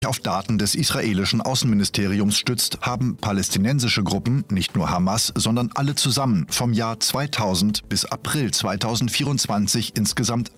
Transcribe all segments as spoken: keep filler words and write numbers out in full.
auf Daten des israelischen Außenministeriums stützt, haben palästinensische Gruppen, nicht nur Hamas, sondern alle zusammen vom Jahr zweitausend bis April zweitausendvierundzwanzig insgesamt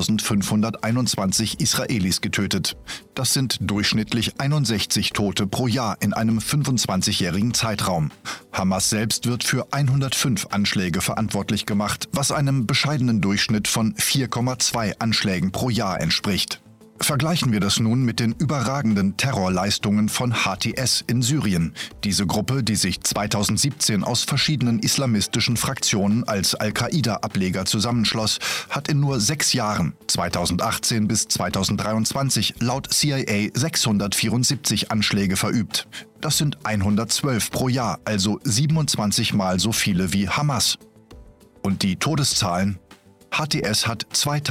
eintausendfünfhunderteinundzwanzig Israelis getötet. Das sind durchschnittlich einundsechzig Tote pro Jahr in einem fünfundzwanzigjährigen Zeitraum. Hamas selbst wird für hundertfünf Anschläge verantwortlich gemacht, was einem bescheidenen Durchschnitt von vier Komma zwei Anschlägen pro Jahr entspricht. Vergleichen wir das nun mit den überragenden Terrorleistungen von H T S in Syrien. Diese Gruppe, die sich zweitausendsiebzehn aus verschiedenen islamistischen Fraktionen als Al-Qaida-Ableger zusammenschloss, hat in nur sechs Jahren, zweitausendachtzehn bis zweitausenddreiundzwanzig, laut C I A sechshundertvierundsiebzig Anschläge verübt. Das sind hundertzwölf pro Jahr, also siebenundzwanzig Mal so viele wie Hamas. Und die Todeszahlen? H T S hat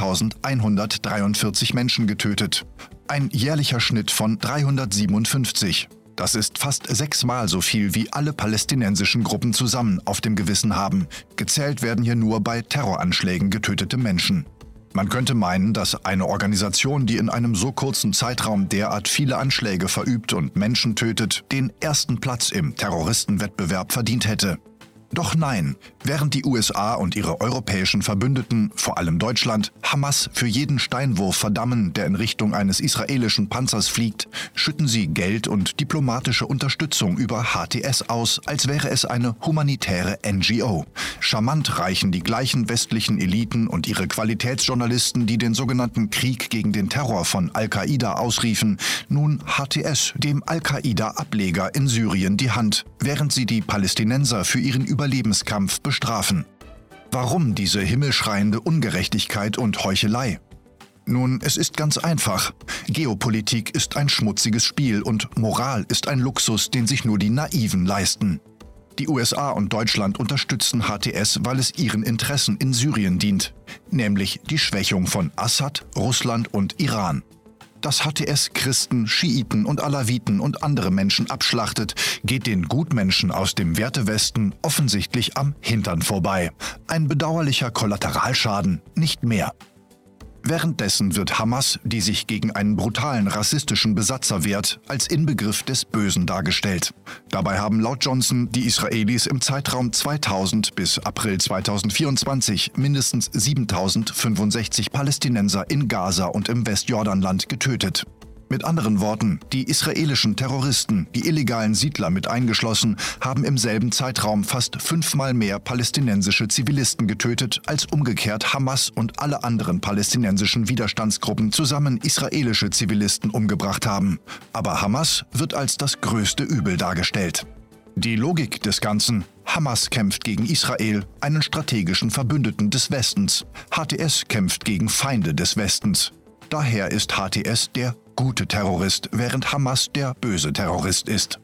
zweitausendeinhundertdreiundvierzig Menschen getötet. Ein jährlicher Schnitt von dreihundertsiebenundfünfzig. Das ist fast sechsmal so viel, wie alle palästinensischen Gruppen zusammen auf dem Gewissen haben. Gezählt werden hier nur bei Terroranschlägen getötete Menschen. Man könnte meinen, dass eine Organisation, die in einem so kurzen Zeitraum derart viele Anschläge verübt und Menschen tötet, den ersten Platz im Terroristenwettbewerb verdient hätte. Doch nein, während die U S A und ihre europäischen Verbündeten, vor allem Deutschland, Hamas für jeden Steinwurf verdammen, der in Richtung eines israelischen Panzers fliegt, schütten sie Geld und diplomatische Unterstützung über H T S aus, als wäre es eine humanitäre N G O. Charmant reichen die gleichen westlichen Eliten und ihre Qualitätsjournalisten, die den sogenannten Krieg gegen den Terror von Al-Qaida ausriefen, nun H T S, dem Al-Qaida-Ableger in Syrien, die Hand, während sie die Palästinenser für ihren Überlebenskampf bestrafen. Warum diese himmelschreiende Ungerechtigkeit und Heuchelei? Nun, es ist ganz einfach. Geopolitik ist ein schmutziges Spiel und Moral ist ein Luxus, den sich nur die Naiven leisten. Die U S A und Deutschland unterstützen H T S, weil es ihren Interessen in Syrien dient, nämlich die Schwächung von Assad, Russland und Iran. Dass H T S Christen, Schiiten und Alawiten und andere Menschen abschlachtet, geht den Gutmenschen aus dem Wertewesten offensichtlich am Hintern vorbei. Ein bedauerlicher Kollateralschaden, nicht mehr. Währenddessen wird Hamas, die sich gegen einen brutalen rassistischen Besatzer wehrt, als Inbegriff des Bösen dargestellt. Dabei haben laut Johnson die Israelis im Zeitraum zweitausend bis April zweitausendvierundzwanzig mindestens siebentausendfünfundsechzig Palästinenser in Gaza und im Westjordanland getötet. Mit anderen Worten, die israelischen Terroristen, die illegalen Siedler mit eingeschlossen, haben im selben Zeitraum fast fünfmal mehr palästinensische Zivilisten getötet, als umgekehrt Hamas und alle anderen palästinensischen Widerstandsgruppen zusammen israelische Zivilisten umgebracht haben. Aber Hamas wird als das größte Übel dargestellt. Die Logik des Ganzen: Hamas kämpft gegen Israel, einen strategischen Verbündeten des Westens. H T S kämpft gegen Feinde des Westens. Daher ist H T S der gute Terrorist, während Hamas der böse Terrorist ist.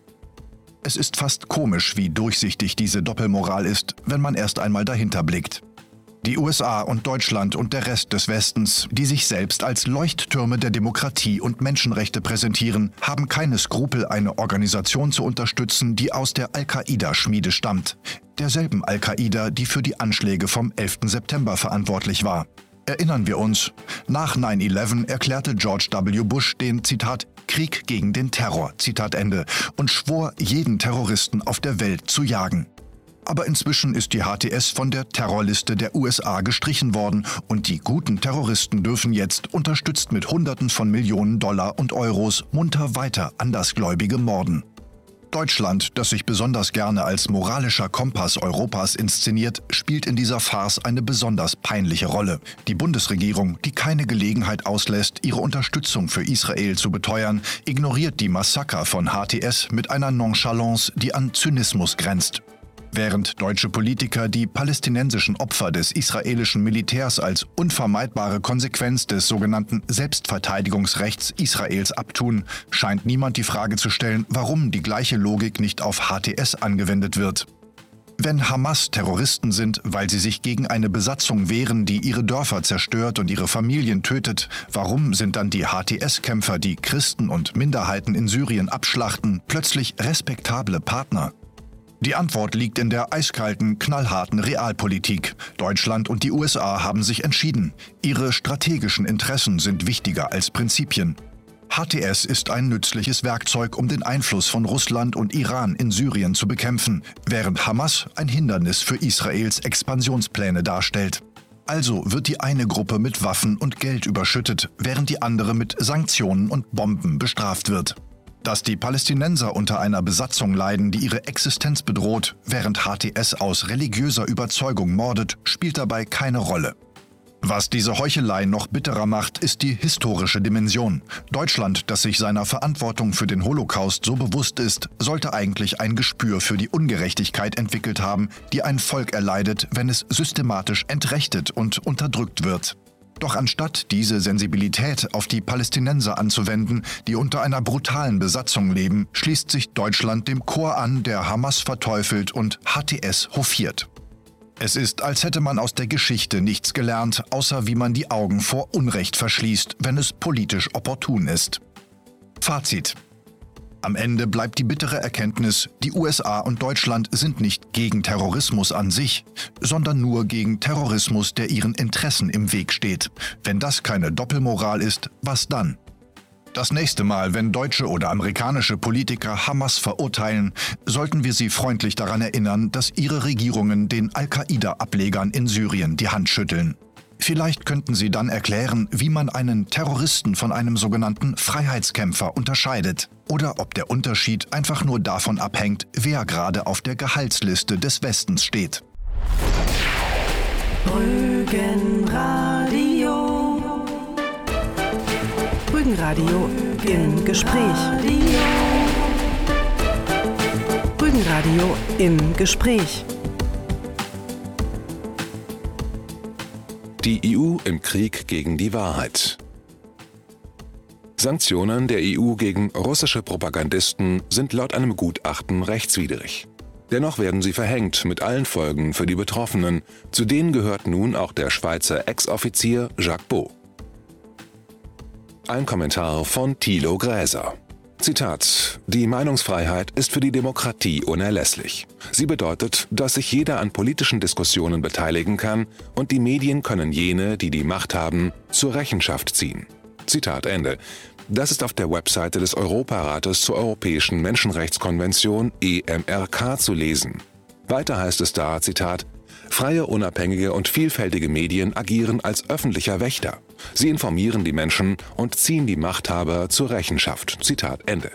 Es ist fast komisch, wie durchsichtig diese Doppelmoral ist, wenn man erst einmal dahinter blickt. Die U S A und Deutschland und der Rest des Westens, die sich selbst als Leuchttürme der Demokratie und Menschenrechte präsentieren, haben keine Skrupel, eine Organisation zu unterstützen, die aus der Al-Qaida-Schmiede stammt. Derselben Al-Qaida, die für die Anschläge vom elften September verantwortlich war. Erinnern wir uns, nach neun elf erklärte George W. Bush den, Zitat, Krieg gegen den Terror, Zitat Ende, und schwor, jeden Terroristen auf der Welt zu jagen. Aber inzwischen ist die H T S von der Terrorliste der U S A gestrichen worden und die guten Terroristen dürfen jetzt, unterstützt mit Hunderten von Millionen Dollar und Euros, munter weiter Andersgläubige morden. Deutschland, das sich besonders gerne als moralischer Kompass Europas inszeniert, spielt in dieser Farce eine besonders peinliche Rolle. Die Bundesregierung, die keine Gelegenheit auslässt, ihre Unterstützung für Israel zu beteuern, ignoriert die Massaker von H T S mit einer Nonchalance, die an Zynismus grenzt. Während deutsche Politiker die palästinensischen Opfer des israelischen Militärs als unvermeidbare Konsequenz des sogenannten Selbstverteidigungsrechts Israels abtun, scheint niemand die Frage zu stellen, warum die gleiche Logik nicht auf H T S angewendet wird. Wenn Hamas Terroristen sind, weil sie sich gegen eine Besatzung wehren, die ihre Dörfer zerstört und ihre Familien tötet, warum sind dann die H T S-Kämpfer, die Christen und Minderheiten in Syrien abschlachten, plötzlich respektable Partner? Die Antwort liegt in der eiskalten, knallharten Realpolitik. Deutschland und die U S A haben sich entschieden. Ihre strategischen Interessen sind wichtiger als Prinzipien. H T S ist ein nützliches Werkzeug, um den Einfluss von Russland und Iran in Syrien zu bekämpfen, während Hamas ein Hindernis für Israels Expansionspläne darstellt. Also wird die eine Gruppe mit Waffen und Geld überschüttet, während die andere mit Sanktionen und Bomben bestraft wird. Dass die Palästinenser unter einer Besatzung leiden, die ihre Existenz bedroht, während H T S aus religiöser Überzeugung mordet, spielt dabei keine Rolle. Was diese Heuchelei noch bitterer macht, ist die historische Dimension. Deutschland, das sich seiner Verantwortung für den Holocaust so bewusst ist, sollte eigentlich ein Gespür für die Ungerechtigkeit entwickelt haben, die ein Volk erleidet, wenn es systematisch entrechtet und unterdrückt wird. Doch anstatt diese Sensibilität auf die Palästinenser anzuwenden, die unter einer brutalen Besatzung leben, schließt sich Deutschland dem Chor an, der Hamas verteufelt und H T S hofiert. Es ist, als hätte man aus der Geschichte nichts gelernt, außer wie man die Augen vor Unrecht verschließt, wenn es politisch opportun ist. Fazit: Am Ende bleibt die bittere Erkenntnis, die U S A und Deutschland sind nicht gegen Terrorismus an sich, sondern nur gegen Terrorismus, der ihren Interessen im Weg steht. Wenn das keine Doppelmoral ist, was dann? Das nächste Mal, wenn deutsche oder amerikanische Politiker Hamas verurteilen, sollten wir sie freundlich daran erinnern, dass ihre Regierungen den Al-Qaida-Ablegern in Syrien die Hand schütteln. Vielleicht könnten sie dann erklären, wie man einen Terroristen von einem sogenannten Freiheitskämpfer unterscheidet. Oder ob der Unterschied einfach nur davon abhängt, wer gerade auf der Gehaltsliste des Westens steht. Rügenradio. Rügenradio im Gespräch. Rügenradio im Gespräch. Die E U im Krieg gegen die Wahrheit. Sanktionen der E U gegen russische Propagandisten sind laut einem Gutachten rechtswidrig. Dennoch werden sie verhängt mit allen Folgen für die Betroffenen. Zu denen gehört nun auch der Schweizer Ex-Offizier Jacques Beau. Ein Kommentar von Thilo Gräser. Zitat: Die Meinungsfreiheit ist für die Demokratie unerlässlich. Sie bedeutet, dass sich jeder an politischen Diskussionen beteiligen kann und die Medien können jene, die die Macht haben, zur Rechenschaft ziehen. Zitat Ende. Das ist auf der Webseite des Europarates zur Europäischen Menschenrechtskonvention E M R K zu lesen. Weiter heißt es da, Zitat: Freie, unabhängige und vielfältige Medien agieren als öffentlicher Wächter. Sie informieren die Menschen und ziehen die Machthaber zur Rechenschaft. Zitat Ende.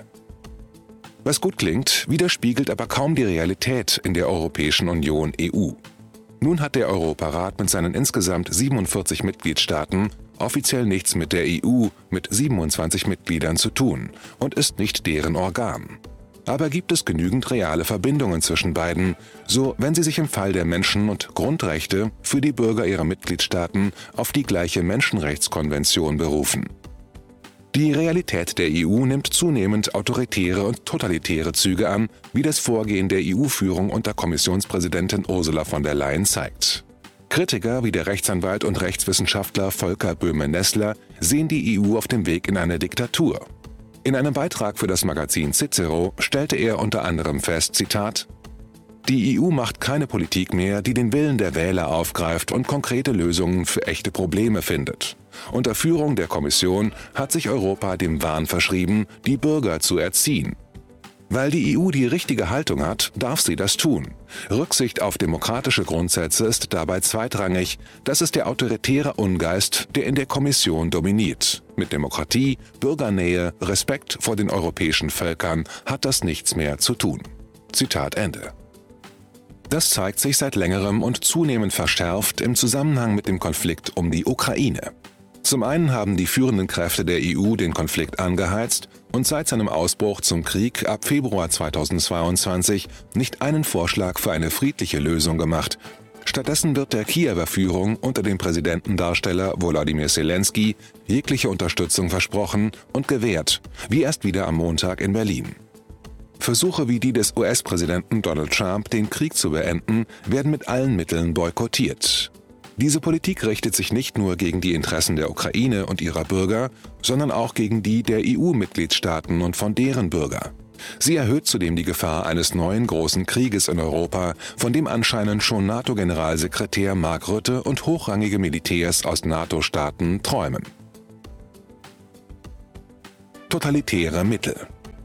Was gut klingt, widerspiegelt aber kaum die Realität in der Europäischen Union E U. Nun hat der Europarat mit seinen insgesamt siebenundvierzig Mitgliedstaaten offiziell nichts mit der E U mit siebenundzwanzig Mitgliedern zu tun und ist nicht deren Organ. Aber gibt es genügend reale Verbindungen zwischen beiden, so wenn sie sich im Fall der Menschen- und Grundrechte für die Bürger ihrer Mitgliedstaaten auf die gleiche Menschenrechtskonvention berufen. Die Realität der E U nimmt zunehmend autoritäre und totalitäre Züge an, wie das Vorgehen der E U-Führung unter Kommissionspräsidentin Ursula von der Leyen zeigt. Kritiker wie der Rechtsanwalt und Rechtswissenschaftler Volker Böhme-Nessler sehen die E U auf dem Weg in eine Diktatur. In einem Beitrag für das Magazin Cicero stellte er unter anderem fest, Zitat: Die E U macht keine Politik mehr, die den Willen der Wähler aufgreift und konkrete Lösungen für echte Probleme findet. Unter Führung der Kommission hat sich Europa dem Wahn verschrieben, die Bürger zu erziehen. Weil die E U die richtige Haltung hat, darf sie das tun. Rücksicht auf demokratische Grundsätze ist dabei zweitrangig. Das ist der autoritäre Ungeist, der in der Kommission dominiert. Mit Demokratie, Bürgernähe, Respekt vor den europäischen Völkern hat das nichts mehr zu tun. Zitat Ende. Das zeigt sich seit längerem und zunehmend verschärft im Zusammenhang mit dem Konflikt um die Ukraine. Zum einen haben die führenden Kräfte der E U den Konflikt angeheizt und seit seinem Ausbruch zum Krieg ab Februar zweitausendzweiundzwanzig nicht einen Vorschlag für eine friedliche Lösung gemacht. Stattdessen wird der Kiewer Führung unter dem Präsidentendarsteller Volodymyr Zelensky jegliche Unterstützung versprochen und gewährt, wie erst wieder am Montag in Berlin. Versuche wie die des U S-Präsidenten Donald Trump, den Krieg zu beenden, werden mit allen Mitteln boykottiert. Diese Politik richtet sich nicht nur gegen die Interessen der Ukraine und ihrer Bürger, sondern auch gegen die der E U-Mitgliedstaaten und von deren Bürger. Sie erhöht zudem die Gefahr eines neuen großen Krieges in Europa, von dem anscheinend schon NATO-Generalsekretär Mark Rutte und hochrangige Militärs aus NATO-Staaten träumen. totalitäre Mittel.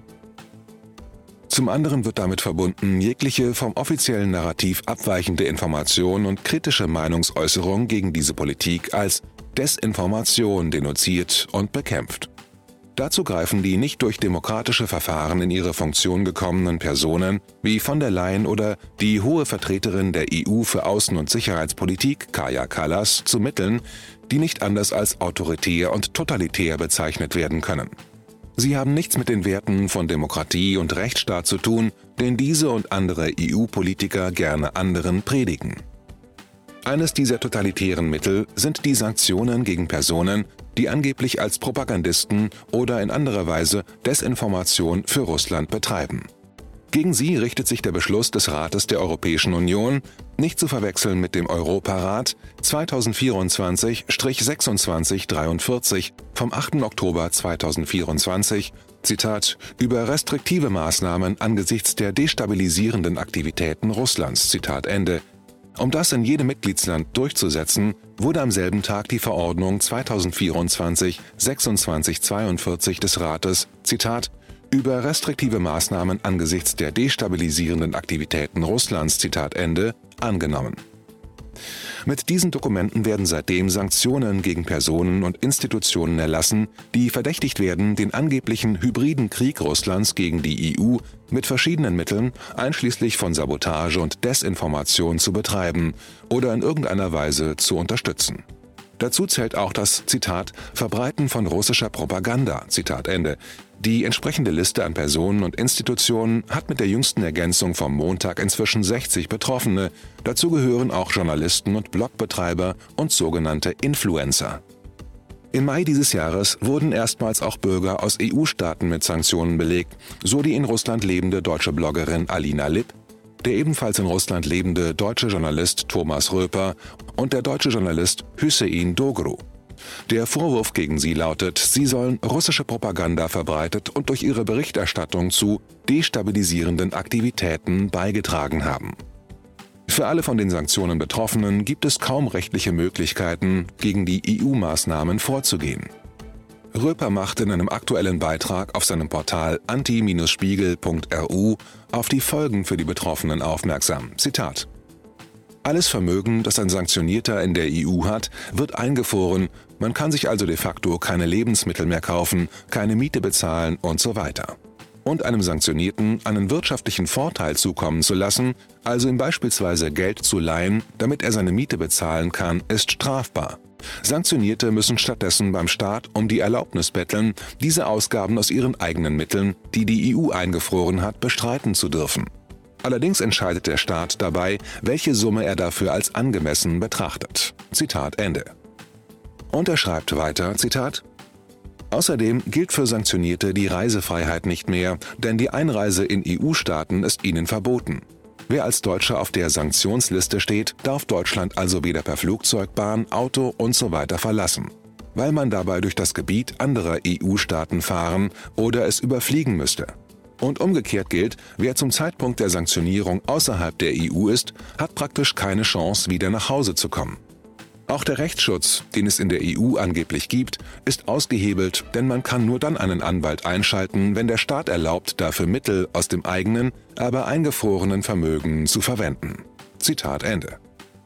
Zum anderen wird damit verbunden, jegliche vom offiziellen Narrativ abweichende Information und kritische Meinungsäußerung gegen diese Politik als Desinformation denunziert und bekämpft. Dazu greifen die nicht durch demokratische Verfahren in ihre Funktion gekommenen Personen wie von der Leyen oder die hohe Vertreterin der E U für Außen- und Sicherheitspolitik, Kaja Kallas, zu Mitteln, die nicht anders als autoritär und totalitär bezeichnet werden können. Sie haben nichts mit den Werten von Demokratie und Rechtsstaat zu tun, den diese und andere E U-Politiker gerne anderen predigen. Eines dieser totalitären Mittel sind die Sanktionen gegen Personen, die angeblich als Propagandisten oder in anderer Weise Desinformation für Russland betreiben. Gegen sie richtet sich der Beschluss des Rates der Europäischen Union, nicht zu verwechseln mit dem Europarat zweitausendvierundzwanzig sechsundzwanzig dreiundvierzig vom achten Oktober zweitausendvierundzwanzig, Zitat, über restriktive Maßnahmen angesichts der destabilisierenden Aktivitäten Russlands, Zitat Ende. Um das in jedem Mitgliedsland durchzusetzen, wurde am selben Tag die Verordnung zweitausendvierundzwanzig sechsundzwanzig zweiundvierzig des Rates, Zitat, über restriktive Maßnahmen angesichts der destabilisierenden Aktivitäten Russlands, Zitat Ende, angenommen. Mit diesen Dokumenten werden seitdem Sanktionen gegen Personen und Institutionen erlassen, die verdächtigt werden, den angeblichen hybriden Krieg Russlands gegen die E U mit verschiedenen Mitteln, einschließlich von Sabotage und Desinformation, zu betreiben oder in irgendeiner Weise zu unterstützen. Dazu zählt auch das, Zitat, Verbreiten von russischer Propaganda, Zitat Ende. Die entsprechende Liste an Personen und Institutionen hat mit der jüngsten Ergänzung vom Montag inzwischen sechzig Betroffene. Dazu gehören auch Journalisten und Blogbetreiber und sogenannte Influencer. Im Mai dieses Jahres wurden erstmals auch Bürger aus E U-Staaten mit Sanktionen belegt, so die in Russland lebende deutsche Bloggerin Alina Lipp, der ebenfalls in Russland lebende deutsche Journalist Thomas Röper und der deutsche Journalist Hüseyin Doğru. Der Vorwurf gegen sie lautet, sie sollen russische Propaganda verbreitet und durch ihre Berichterstattung zu destabilisierenden Aktivitäten beigetragen haben. Für alle von den Sanktionen Betroffenen gibt es kaum rechtliche Möglichkeiten, gegen die E U-Maßnahmen vorzugehen. Röper macht in einem aktuellen Beitrag auf seinem Portal anti Spiegel punkt r u auf die Folgen für die Betroffenen aufmerksam. Zitat: Alles Vermögen, das ein Sanktionierter in der E U hat, wird eingefroren, man kann sich also de facto keine Lebensmittel mehr kaufen, keine Miete bezahlen und so weiter. Und einem Sanktionierten einen wirtschaftlichen Vorteil zukommen zu lassen, also ihm beispielsweise Geld zu leihen, damit er seine Miete bezahlen kann, ist strafbar. Sanktionierte müssen stattdessen beim Staat um die Erlaubnis betteln, diese Ausgaben aus ihren eigenen Mitteln, die die E U eingefroren hat, bestreiten zu dürfen. Allerdings entscheidet der Staat dabei, welche Summe er dafür als angemessen betrachtet. Zitat Ende. Und er schreibt weiter, Zitat: Außerdem gilt für Sanktionierte die Reisefreiheit nicht mehr, denn die Einreise in E U-Staaten ist ihnen verboten. Wer als Deutscher auf der Sanktionsliste steht, darf Deutschland also weder per Flugzeug, Bahn, Auto und so weiter verlassen, weil man dabei durch das Gebiet anderer E U-Staaten fahren oder es überfliegen müsste. Und umgekehrt gilt, wer zum Zeitpunkt der Sanktionierung außerhalb der E U ist, hat praktisch keine Chance, wieder nach Hause zu kommen. Auch der Rechtsschutz, den es in der E U angeblich gibt, ist ausgehebelt, denn man kann nur dann einen Anwalt einschalten, wenn der Staat erlaubt, dafür Mittel aus dem eigenen, aber eingefrorenen Vermögen zu verwenden. Zitat Ende.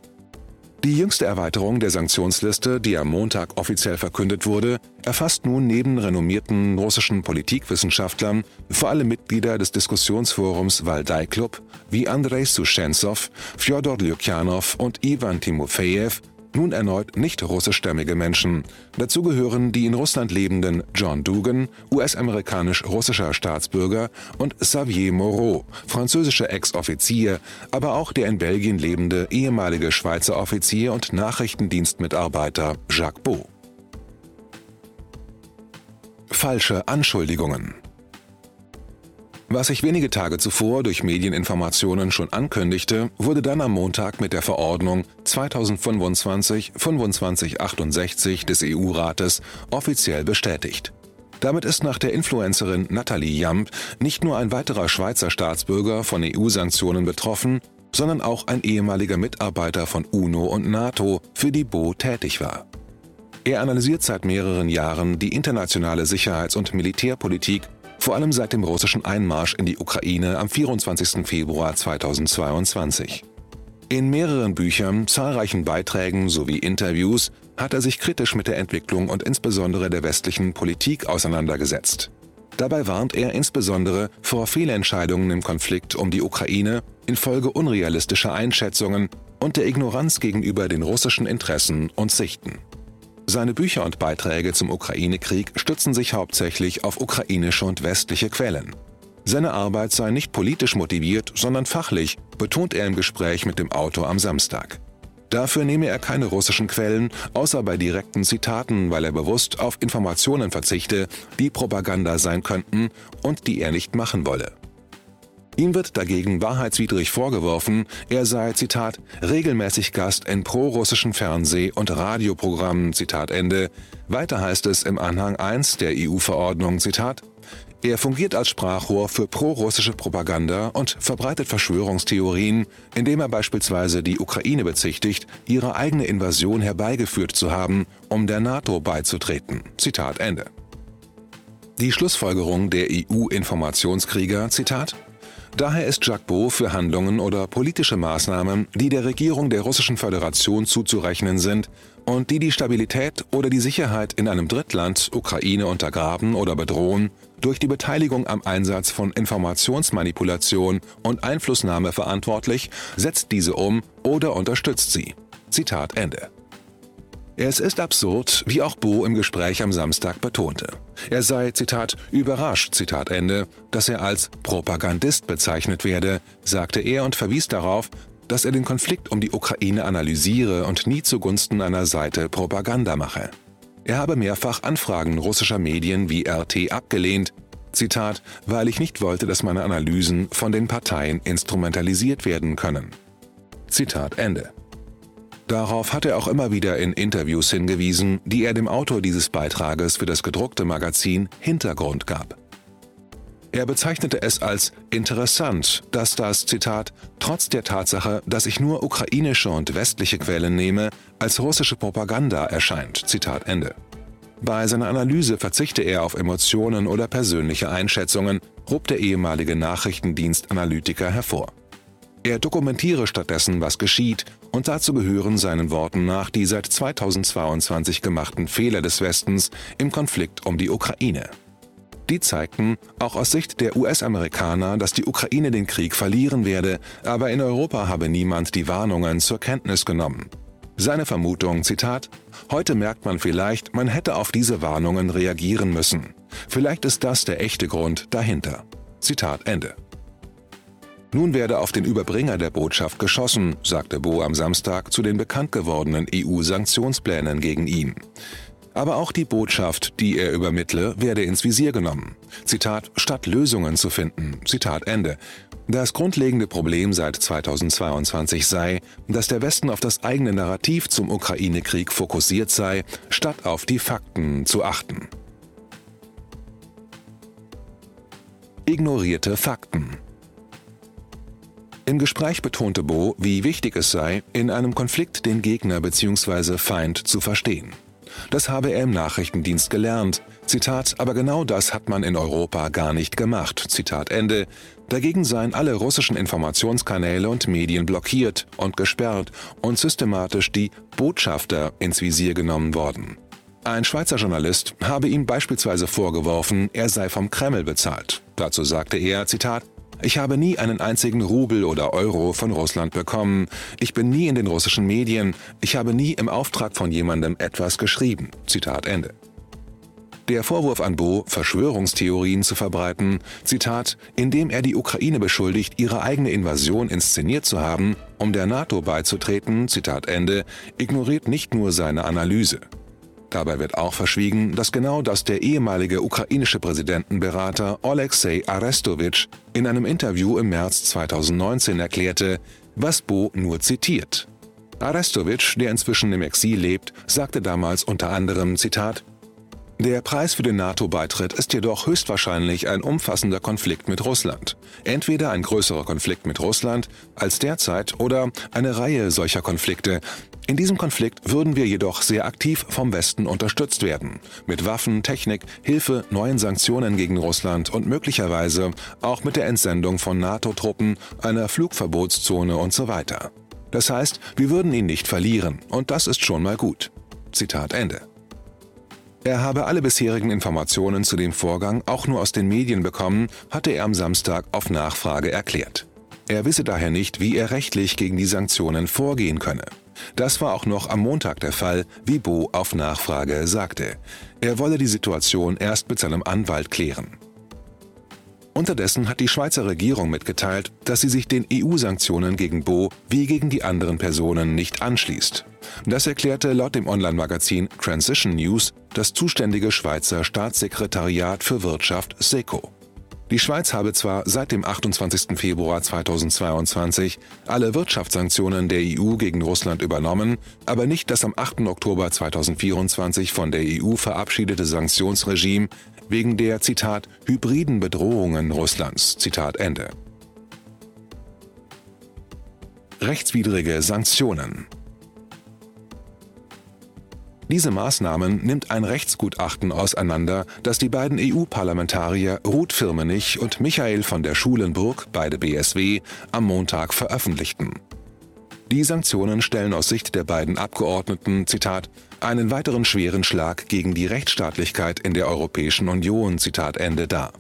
Die jüngste Erweiterung der Sanktionsliste, die am Montag offiziell verkündet wurde, erfasst nun neben renommierten russischen Politikwissenschaftlern vor allem Mitglieder des Diskussionsforums Valdai Club wie Andrei Sushensov, Fjodor Lukjanov und Ivan Timofejew, nun erneut nicht russischstämmige Menschen. Dazu gehören die in Russland lebenden John Dugan, U S-amerikanisch-russischer Staatsbürger, und Xavier Moreau, französischer Ex-Offizier, aber auch der in Belgien lebende ehemalige Schweizer Offizier und Nachrichtendienstmitarbeiter Jacques Beau. Falsche Anschuldigungen. Was sich wenige Tage zuvor durch Medieninformationen schon ankündigte, wurde dann am Montag mit der Verordnung zweitausendfünfundzwanzig fünfundzwanzig achtundsechzig des E U-Rates offiziell bestätigt. Damit ist nach der Influencerin Nathalie Jamp nicht nur ein weiterer Schweizer Staatsbürger von E U-Sanktionen betroffen, sondern auch ein ehemaliger Mitarbeiter von UNO und NATO, für die Beau tätig war. Er analysiert seit mehreren Jahren die internationale Sicherheits- und Militärpolitik, vor allem seit dem russischen Einmarsch in die Ukraine am vierundzwanzigsten Februar zweitausendzweiundzwanzig. In mehreren Büchern, zahlreichen Beiträgen sowie Interviews hat er sich kritisch mit der Entwicklung und insbesondere der westlichen Politik auseinandergesetzt. Dabei warnt er insbesondere vor Fehlentscheidungen im Konflikt um die Ukraine infolge unrealistischer Einschätzungen und der Ignoranz gegenüber den russischen Interessen und Sichten. Seine Bücher und Beiträge zum Ukraine-Krieg stützen sich hauptsächlich auf ukrainische und westliche Quellen. Seine Arbeit sei nicht politisch motiviert, sondern fachlich, betont er im Gespräch mit dem Autor am Samstag. Dafür nehme er keine russischen Quellen, außer bei direkten Zitaten, weil er bewusst auf Informationen verzichte, die Propaganda sein könnten und die er nicht machen wolle. Ihm wird dagegen wahrheitswidrig vorgeworfen, er sei, Zitat, regelmäßig Gast in prorussischen Fernseh- und Radioprogrammen, Zitat Ende. Weiter heißt es im Anhang eins der E U-Verordnung, Zitat, er fungiert als Sprachrohr für prorussische Propaganda und verbreitet Verschwörungstheorien, indem er beispielsweise die Ukraine bezichtigt, ihre eigene Invasion herbeigeführt zu haben, um der NATO beizutreten. Zitat Ende. Die Schlussfolgerung der E U-Informationskrieger, Zitat, daher ist Jacques Beau für Handlungen oder politische Maßnahmen, die der Regierung der Russischen Föderation zuzurechnen sind und die die Stabilität oder die Sicherheit in einem Drittland, Ukraine, untergraben oder bedrohen, durch die Beteiligung am Einsatz von Informationsmanipulation und Einflussnahme verantwortlich, setzt diese um oder unterstützt sie. Zitat Ende. Es ist absurd, wie auch Beau im Gespräch am Samstag betonte. Er sei, Zitat, überrascht, Zitat Ende, dass er als Propagandist bezeichnet werde, sagte er und verwies darauf, dass er den Konflikt um die Ukraine analysiere und nie zugunsten einer Seite Propaganda mache. Er habe mehrfach Anfragen russischer Medien wie R T abgelehnt, Zitat, weil ich nicht wollte, dass meine Analysen von den Parteien instrumentalisiert werden können. Zitat Ende. Darauf hat er auch immer wieder in Interviews hingewiesen, die er dem Autor dieses Beitrages für das gedruckte Magazin Hintergrund gab. Er bezeichnete es als interessant, dass das, Zitat, trotz der Tatsache, dass ich nur ukrainische und westliche Quellen nehme, als russische Propaganda erscheint. Zitat Ende. Bei seiner Analyse verzichte er auf Emotionen oder persönliche Einschätzungen, hob der ehemalige Nachrichtendienstanalytiker hervor. Er dokumentiere stattdessen, was geschieht, und dazu gehören seinen Worten nach die seit zweitausendzweiundzwanzig gemachten Fehler des Westens im Konflikt um die Ukraine. Die zeigten, auch aus Sicht der U S-Amerikaner, dass die Ukraine den Krieg verlieren werde, aber in Europa habe niemand die Warnungen zur Kenntnis genommen. Seine Vermutung, Zitat, heute merkt man vielleicht, man hätte auf diese Warnungen reagieren müssen. Vielleicht ist das der echte Grund dahinter. Zitat Ende. Nun werde auf den Überbringer der Botschaft geschossen, sagte Beau am Samstag zu den bekannt gewordenen E U-Sanktionsplänen gegen ihn. Aber auch die Botschaft, die er übermittle, werde ins Visier genommen. Zitat, statt Lösungen zu finden. Zitat Ende. Das grundlegende Problem seit zweitausendzweiundzwanzig sei, dass der Westen auf das eigene Narrativ zum Ukraine-Krieg fokussiert sei, statt auf die Fakten zu achten. Ignorierte Fakten. Im Gespräch betonte Beau, wie wichtig es sei, in einem Konflikt den Gegner bzw. Feind zu verstehen. Das habe er im Nachrichtendienst gelernt. Zitat, aber genau das hat man in Europa gar nicht gemacht. Zitat Ende. Dagegen seien alle russischen Informationskanäle und Medien blockiert und gesperrt und systematisch die Botschafter ins Visier genommen worden. Ein Schweizer Journalist habe ihm beispielsweise vorgeworfen, er sei vom Kreml bezahlt. Dazu sagte er, Zitat, ich habe nie einen einzigen Rubel oder Euro von Russland bekommen. Ich bin nie in den russischen Medien. Ich habe nie im Auftrag von jemandem etwas geschrieben. Zitat Ende. Der Vorwurf an Beau, Verschwörungstheorien zu verbreiten, Zitat, indem er die Ukraine beschuldigt, ihre eigene Invasion inszeniert zu haben, um der NATO beizutreten, Zitat Ende, ignoriert nicht nur seine Analyse. Dabei wird auch verschwiegen, dass genau das der ehemalige ukrainische Präsidentenberater Oleksej Arestowitsch in einem Interview im März zweitausendneunzehn erklärte, was Beau nur zitiert. Arestowitsch, der inzwischen im Exil lebt, sagte damals unter anderem, Zitat, Der Preis für den NATO-Beitritt ist jedoch höchstwahrscheinlich ein umfassender Konflikt mit Russland. Entweder ein größerer Konflikt mit Russland als derzeit oder eine Reihe solcher Konflikte. In diesem Konflikt würden wir jedoch sehr aktiv vom Westen unterstützt werden. Mit Waffen, Technik, Hilfe, neuen Sanktionen gegen Russland und möglicherweise auch mit der Entsendung von NATO-Truppen, einer Flugverbotszone und so weiter. Das heißt, wir würden ihn nicht verlieren und das ist schon mal gut. Zitat Ende. Er habe alle bisherigen Informationen zu dem Vorgang auch nur aus den Medien bekommen, hatte er am Samstag auf Nachfrage erklärt. Er wisse daher nicht, wie er rechtlich gegen die Sanktionen vorgehen könne. Das war auch noch am Montag der Fall, wie Bo auf Nachfrage sagte. Er wolle die Situation erst mit seinem Anwalt klären. Unterdessen hat die Schweizer Regierung mitgeteilt, dass sie sich den E U-Sanktionen gegen Bo wie gegen die anderen Personen nicht anschließt. Das erklärte laut dem Online-Magazin Transition News das zuständige Schweizer Staatssekretariat für Wirtschaft SECO. Die Schweiz habe zwar seit dem achtundzwanzigsten Februar zweitausendzweiundzwanzig alle Wirtschaftssanktionen der E U gegen Russland übernommen, aber nicht das am achten Oktober zweitausendvierundzwanzig von der E U verabschiedete Sanktionsregime wegen der, Zitat, hybriden Bedrohungen Russlands, Zitat Ende. Rechtswidrige Sanktionen. Diese Maßnahmen nimmt ein Rechtsgutachten auseinander, das die beiden E U-Parlamentarier Ruth Firmenich und Michael von der Schulenburg, beide B S W, am Montag veröffentlichten. Die Sanktionen stellen aus Sicht der beiden Abgeordneten, Zitat, einen weiteren schweren Schlag gegen die Rechtsstaatlichkeit in der Europäischen Union, Zitat Ende, dar.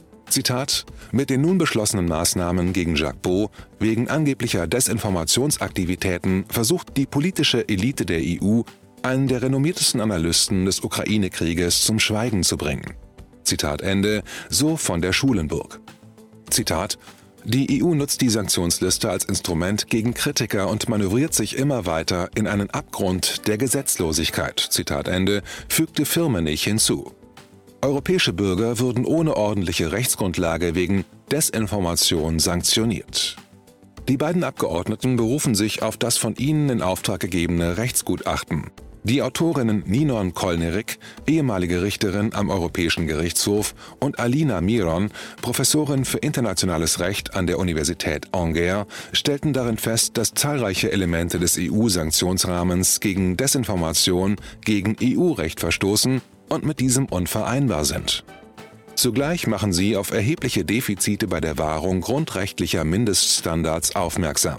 Zitat, mit den nun beschlossenen Maßnahmen gegen Jacques Bo wegen angeblicher Desinformationsaktivitäten versucht die politische Elite der E U, einen der renommiertesten Analysten des Ukraine-Krieges zum Schweigen zu bringen. Zitat Ende, so von der Schulenburg. Zitat, die E U nutzt die Sanktionsliste als Instrument gegen Kritiker und manövriert sich immer weiter in einen Abgrund der Gesetzlosigkeit, Zitat Ende, fügte Firmenich hinzu. Europäische Bürger würden ohne ordentliche Rechtsgrundlage wegen Desinformation sanktioniert. Die beiden Abgeordneten berufen sich auf das von ihnen in Auftrag gegebene Rechtsgutachten. Die Autorinnen Ninon Kolnerik, ehemalige Richterin am Europäischen Gerichtshof, und Alina Miron, Professorin für internationales Recht an der Universität Angers, stellten darin fest, dass zahlreiche Elemente des E U-Sanktionsrahmens gegen Desinformation gegen E U-Recht verstoßen und mit diesem unvereinbar sind. Zugleich machen sie auf erhebliche Defizite bei der Wahrung grundrechtlicher Mindeststandards aufmerksam.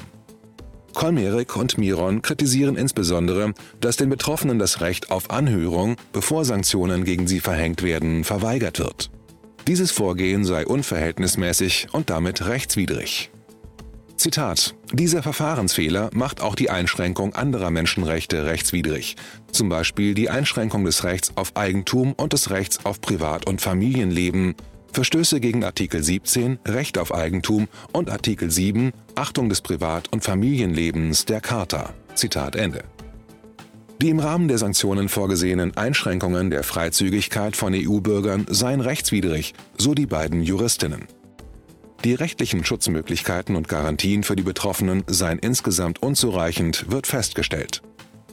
Kolmerik und Miron kritisieren insbesondere, dass den Betroffenen das Recht auf Anhörung, bevor Sanktionen gegen sie verhängt werden, verweigert wird. Dieses Vorgehen sei unverhältnismäßig und damit rechtswidrig. Zitat: Dieser Verfahrensfehler macht auch die Einschränkung anderer Menschenrechte rechtswidrig, zum Beispiel die Einschränkung des Rechts auf Eigentum und des Rechts auf Privat- und Familienleben, Verstöße gegen Artikel siebzehn, Recht auf Eigentum, und Artikel sieben, Achtung des Privat- und Familienlebens der Charta. Zitat Ende. Die im Rahmen der Sanktionen vorgesehenen Einschränkungen der Freizügigkeit von E U-Bürgern seien rechtswidrig, so die beiden Juristinnen. Die rechtlichen Schutzmöglichkeiten und Garantien für die Betroffenen seien insgesamt unzureichend, wird festgestellt.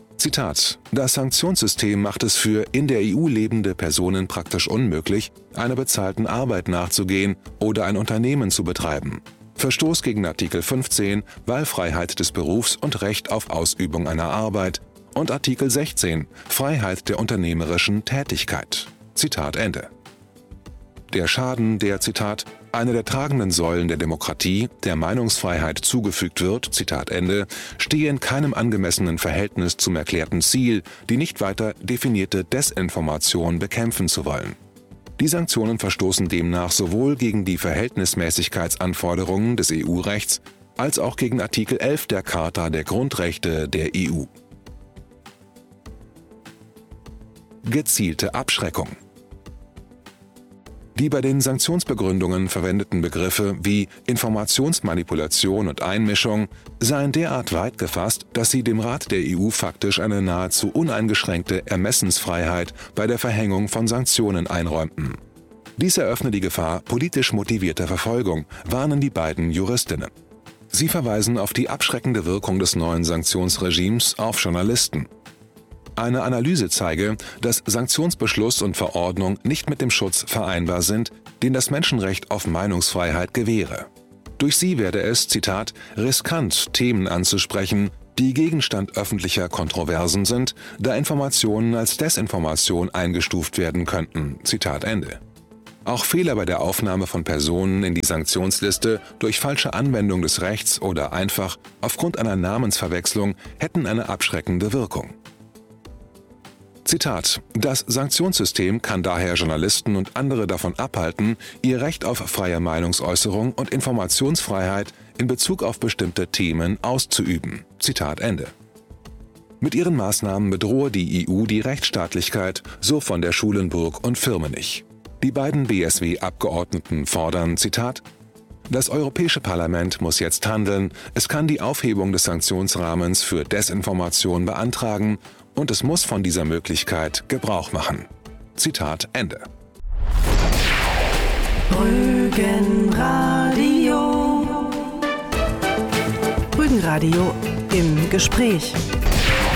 Zitat: Das Sanktionssystem macht es für in der E U lebende Personen praktisch unmöglich, einer bezahlten Arbeit nachzugehen oder ein Unternehmen zu betreiben. Verstoß gegen Artikel fünfzehn, Wahlfreiheit des Berufs und Recht auf Ausübung einer Arbeit, und Artikel sechzehn, Freiheit der unternehmerischen Tätigkeit. Zitat Ende. Der Schaden, der, Zitat, einer der tragenden Säulen der Demokratie, der Meinungsfreiheit zugefügt wird, Zitat Ende, stehe in keinem angemessenen Verhältnis zum erklärten Ziel, die nicht weiter definierte Desinformation bekämpfen zu wollen. Die Sanktionen verstoßen demnach sowohl gegen die Verhältnismäßigkeitsanforderungen des E U-Rechts als auch gegen Artikel elf der Charta der Grundrechte der E U. Gezielte Abschreckung. Die bei den Sanktionsbegründungen verwendeten Begriffe wie Informationsmanipulation und Einmischung seien derart weit gefasst, dass sie dem Rat der E U faktisch eine nahezu uneingeschränkte Ermessensfreiheit bei der Verhängung von Sanktionen einräumten. Dies eröffne die Gefahr politisch motivierter Verfolgung, warnen die beiden Juristinnen. Sie verweisen auf die abschreckende Wirkung des neuen Sanktionsregimes auf Journalisten. Eine Analyse zeige, dass Sanktionsbeschluss und Verordnung nicht mit dem Schutz vereinbar sind, den das Menschenrecht auf Meinungsfreiheit gewähre. Durch sie werde es, Zitat, riskant, Themen anzusprechen, die Gegenstand öffentlicher Kontroversen sind, da Informationen als Desinformation eingestuft werden könnten. Zitat Ende. Auch Fehler bei der Aufnahme von Personen in die Sanktionsliste durch falsche Anwendung des Rechts oder einfach aufgrund einer Namensverwechslung hätten eine abschreckende Wirkung. Zitat: Das Sanktionssystem kann daher Journalisten und andere davon abhalten, ihr Recht auf freie Meinungsäußerung und Informationsfreiheit in Bezug auf bestimmte Themen auszuüben. Zitat Ende. Mit ihren Maßnahmen bedrohe die E U die Rechtsstaatlichkeit, so von der Schulenburg und Firmenich. Die beiden B S W-Abgeordneten fordern, Zitat, das Europäische Parlament muss jetzt handeln, es kann die Aufhebung des Sanktionsrahmens für Desinformation beantragen und es muss von dieser Möglichkeit Gebrauch machen. Zitat Ende. Rügenradio. Rügenradio im Gespräch.